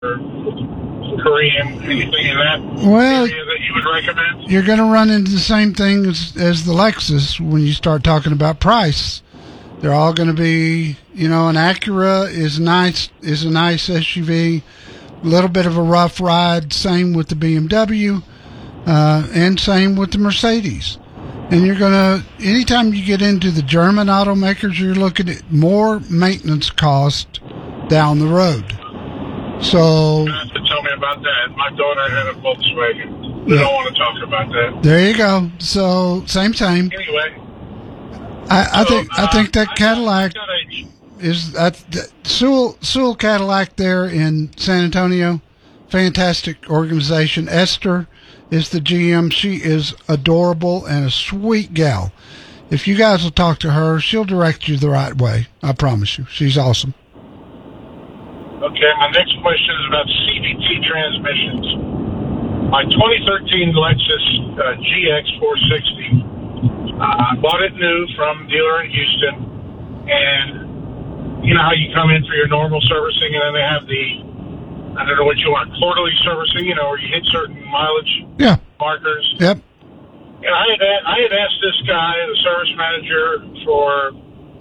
or Korean, anything in that area that you would recommend? You're going to run into the same thing as the Lexus when you start talking about price. They're all going to be, an Acura is a nice SUV, a little bit of a rough ride. Same with the BMW, and same with the Mercedes. And you're going to, anytime you get into the German automakers, you're looking at more maintenance cost down the road. So, you have to tell me about that. My daughter had a Volkswagen. We don't want to talk about that. There you go. So, same. Anyway, I think that Cadillac is Sewell Cadillac there in San Antonio. Fantastic organization. Esther is the GM. She is adorable and a sweet gal. If you guys will talk to her, she'll direct you the right way. I promise you. She's awesome. Okay, my next question is about CVT transmissions. My 2013 Lexus GX 460, I bought it new from a dealer in Houston, and you know how you come in for your normal servicing, and then they have the, I don't know what you want, quarterly servicing, where you hit certain mileage markers. Yep. And I had asked this guy, the service manager, for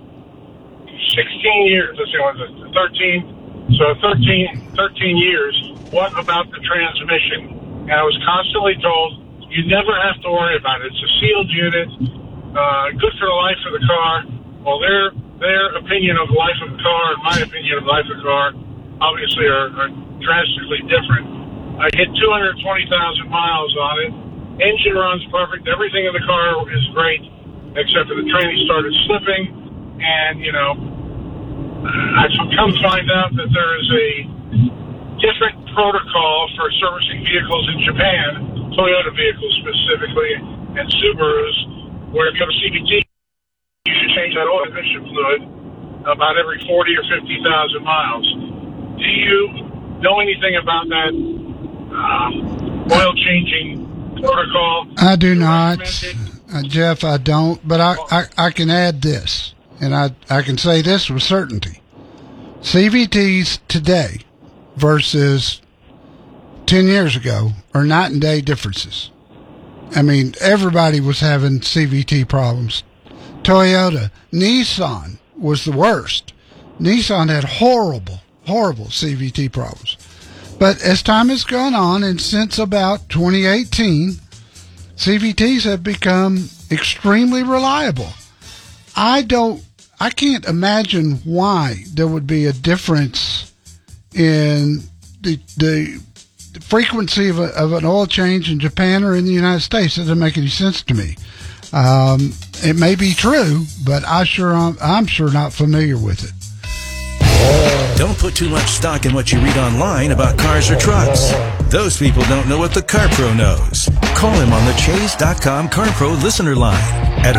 16 years. Let's see, what was it? 13. So 13 years, what about the transmission? And I was constantly told, you never have to worry about it. It's a sealed unit, good for the life of the car. Well, their opinion of the life of the car and my opinion of the life of the car obviously are drastically different. I hit 220,000 miles on it. Engine runs perfect. Everything in the car is great, except for the tranny started slipping. And, I've come to find out that there is a different protocol for servicing vehicles in Japan, Toyota vehicles specifically, and Subarus, where if you have a CVT, you should change that oil emission fluid about every 40 or 50,000 miles. Do you know anything about that oil changing protocol? I do not, Jeff. I don't. But I can add this. And I can say this with certainty. CVTs today versus 10 years ago are night and day differences. I mean, everybody was having CVT problems. Toyota, Nissan was the worst. Nissan had horrible CVT problems. But as time has gone on, and since about 2018, CVTs have become extremely reliable. I can't imagine why there would be a difference in the frequency of an oil change in Japan or in the United States. It doesn't make any sense to me. It may be true, but I'm sure not familiar with it. Don't put too much stock in what you read online about cars or trucks. Those people don't know what the CarPro knows. Call him on the Chase.com CarPro listener line at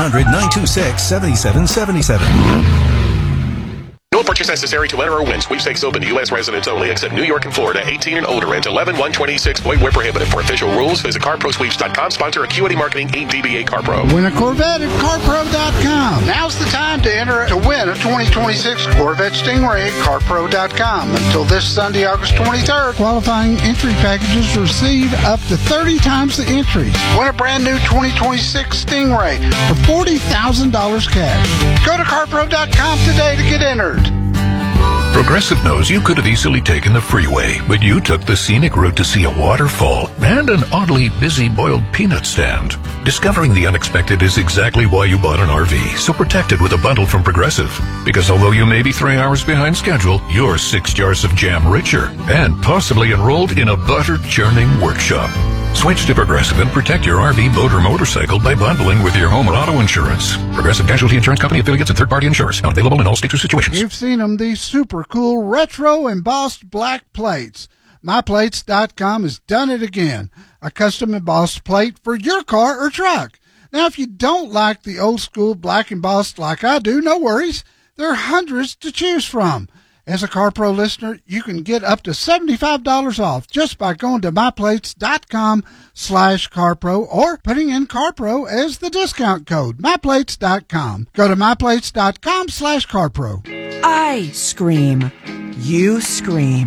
1-800-926-7777. No purchase necessary to enter or win. Sweepstakes open to U.S. residents only, except New York and Florida. 18 and older. Rent 11-126. Void where prohibited. For official rules, visit CarProSweeps.com. Sponsor Acuity Marketing, 8 DBA CarPro. Win a Corvette at CarPro.com. Now's the time to enter to win a 2026 Corvette Stingray at CarPro.com. Until this Sunday, August 23rd, qualifying entry packages receive up to 30 times the entries. Win a brand new 2026 Stingray for $40,000 cash. Go to CarPro.com today to get entered. Progressive knows you could have easily taken the freeway, but you took the scenic route to see a waterfall and an oddly busy boiled peanut stand. Discovering the unexpected is exactly why you bought an RV, so protect it with a bundle from Progressive. Because although you may be 3 hours behind schedule, you're 6 jars of jam richer and possibly enrolled in a butter churning workshop. Switch to Progressive and protect your RV, boat, or motorcycle by bundling with your home or auto insurance. Progressive Casualty Insurance Company, affiliates, and third-party insurers. Not available in all states or situations. You've seen them, these super cool retro embossed black plates. MyPlates.com has done it again. A custom embossed plate for your car or truck. Now, if you don't like the old school black embossed like I do, no worries. There are hundreds to choose from. As a CarPro listener, you can get up to $75 off just by going to myplates.com/CarPro or putting in CarPro as the discount code. myplates.com. Go to myplates.com/CarPro. I scream. You scream.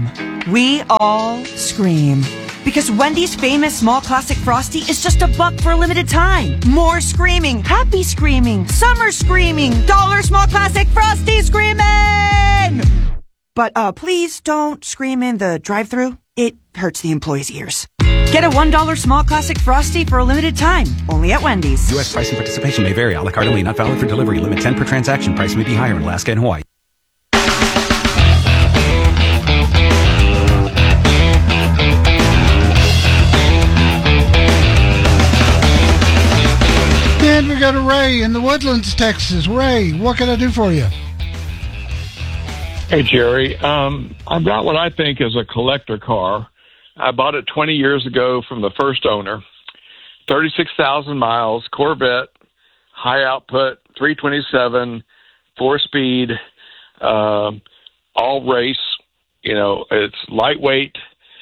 We all scream. Because Wendy's famous small classic Frosty is just $1 for a limited time. More screaming, happy screaming, summer screaming, dollar small classic Frosty screaming! But please don't scream in the drive-thru. It hurts the employees' ears. Get a $1 small classic Frosty for a limited time, only at Wendy's. U.S. price and participation may vary. A la carte only, not valid for delivery. Limit 10 per transaction. Price may be higher in Alaska and Hawaii. And we go to Ray in the Woodlands, Texas. Ray, what can I do for you? Hey, Jerry. I've got what I think is a collector car. I bought it 20 years ago from the first owner. 36,000 miles, Corvette, high output, 327, 4-speed, all race. You know, it's lightweight.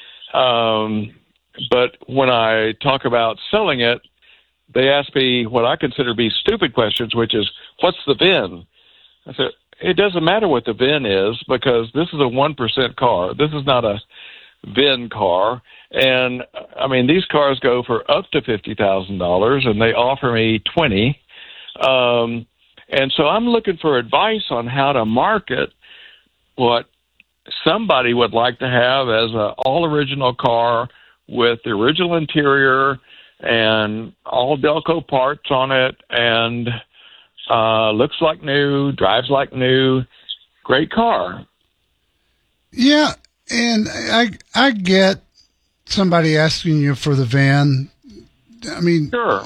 But when I talk about selling it, they ask me what I consider to be stupid questions, which is, what's the VIN? I said, it doesn't matter what the VIN is because this is a 1% car. This is not a VIN car. And, I mean, these cars go for up to $50,000, and they offer me $20,000. And so I'm looking for advice on how to market what somebody would like to have as an all-original car with the original interior and all Delco parts on it, and looks like new, drives like new. Great car. Yeah, and I get somebody asking you for the VIN. I mean, sure.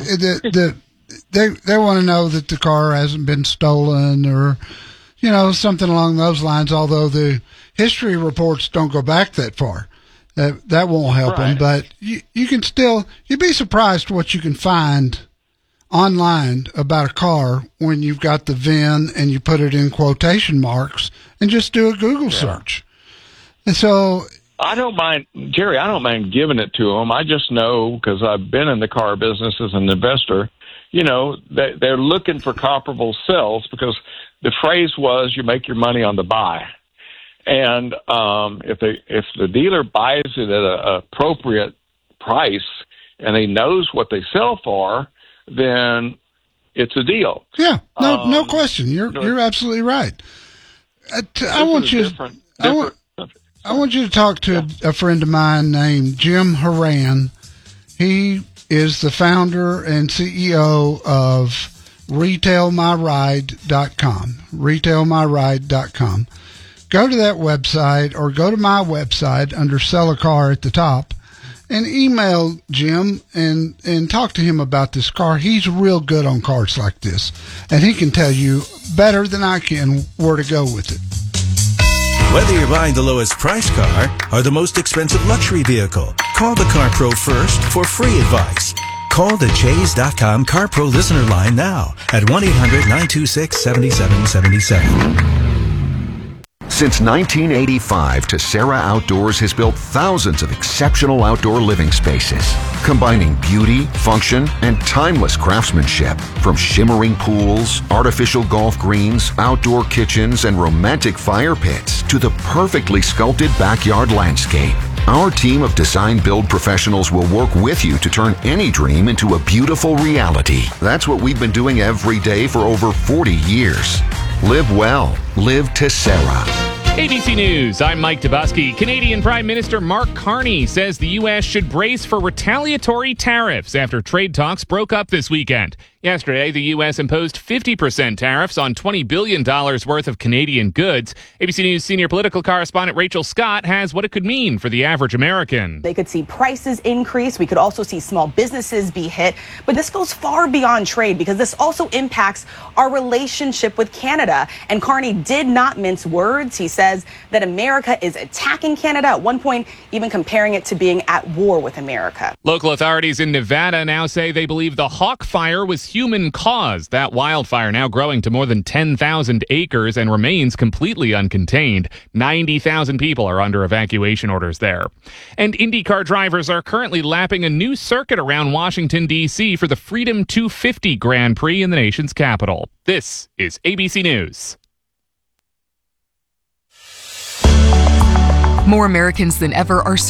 They want to know that the car hasn't been stolen or, you know, something along those lines, although the history reports don't go back that far. That won't help them, but you can still, you'd be surprised what you can find online about a car when you've got the VIN and you put it in quotation marks and just do a Google search. And so I don't mind, Jerry, I don't mind giving it to them. I just know, because I've been in the car business as an investor, you know, they're looking for comparable sales because the phrase was you make your money on the buy. And if the dealer buys it at an appropriate price and he knows what they sell for, then it's a deal. Yeah, no question. You're absolutely right. I want you to talk to a friend of mine named Jim Horan. He is the founder and CEO of RetailMyRide.com. RetailMyRide.com. Go to that website or go to my website under Sell a Car at the top and email Jim and talk to him about this car. He's real good on cars like this, and he can tell you better than I can where to go with it. Whether you're buying the lowest price car or the most expensive luxury vehicle, call the Car Pro first for free advice. Call the Chase.com Car Pro listener line now at 1-800-926-7777. Since 1985, Tessera Outdoors has built thousands of exceptional outdoor living spaces, combining beauty, function, and timeless craftsmanship. From shimmering pools, artificial golf greens, outdoor kitchens, and romantic fire pits to the perfectly sculpted backyard landscape. Our team of design-build professionals will work with you to turn any dream into a beautiful reality. That's what we've been doing every day for over 40 years. Live well. Live Tessera. ABC News, I'm Mike Dubusky. Canadian Prime Minister Mark Carney says the U.S. should brace for retaliatory tariffs after trade talks broke up this weekend. Yesterday, the U.S. imposed 50% tariffs on $20 billion worth of Canadian goods. ABC News senior political correspondent Rachel Scott has what it could mean for the average American. They could see prices increase. We could also see small businesses be hit. But this goes far beyond trade because this also impacts our relationship with Canada. And Carney did not mince words. He says that America is attacking Canada, at one point even comparing it to being at war with America. Local authorities in Nevada now say they believe the Hawk Fire was human caused. That wildfire now growing to more than 10,000 acres and remains completely uncontained. 90,000 people are under evacuation orders there. And IndyCar drivers are currently lapping a new circuit around Washington, D.C. for the Freedom 250 Grand Prix in the nation's capital. This is ABC News. More Americans than ever are